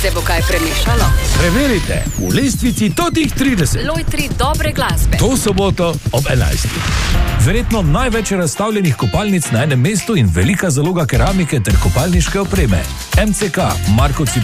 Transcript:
Se bo kaj premešalo? Preverite v lestvici totih 30. Lojtri dobre glasbe. To soboto ob 11. Verjetno največ razstavljenih kopalnic na enem mestu in velika zaloga keramike ter kopalniške opreme. MCK, Marko Cibel.